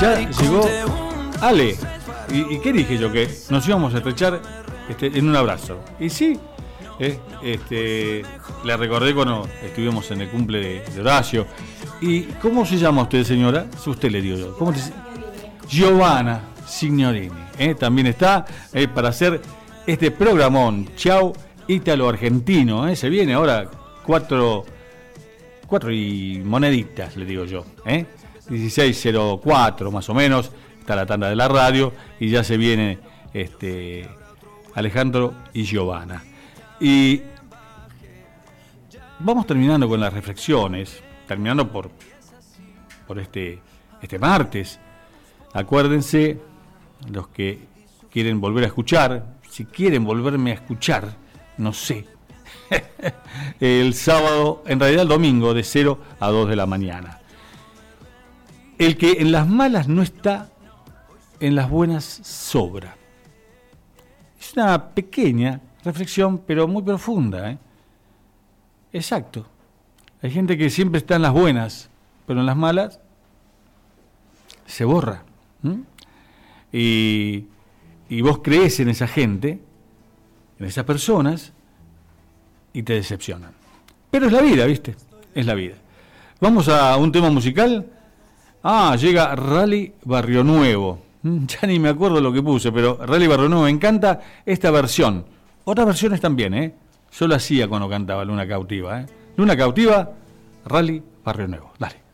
ya llegó Ale. ¿Y qué dije yo? Que nos íbamos a estrechar en un abrazo. Y sí, le recordé cuando estuvimos en el cumple de Horacio. ¿Y cómo se llama usted, señora? Usted le digo yo. ¿Cómo te... Giovanna Signorini. También está para hacer este programón. Chau, Ítalo Argentino. Se viene ahora 4 y moneditas, le digo yo. 16:04 más o menos. Está la tanda de la radio y ya se viene Alejandro y Giovanna. Y vamos terminando con las reflexiones, terminando por este martes. Acuérdense, los que quieren volver a escuchar, si quieren volverme a escuchar, no sé, el sábado, en realidad el domingo, de 0 a 2 de la mañana. El que en las malas no está, en las buenas sobra. Es una pequeña reflexión, pero muy profunda. Exacto. Hay gente que siempre está en las buenas, pero en las malas se borra. Y vos crees en esa gente, en esas personas, y te decepcionan. Pero es la vida, ¿viste? Es la vida. Vamos a un tema musical. Llega Rally Barrio Nuevo. Ya ni me acuerdo lo que puse, pero Rally Barrio Nuevo, me encanta esta versión. Otras versiones también, Yo lo hacía cuando cantaba Luna Cautiva, Luna Cautiva, Rally Barrio Nuevo. Dale.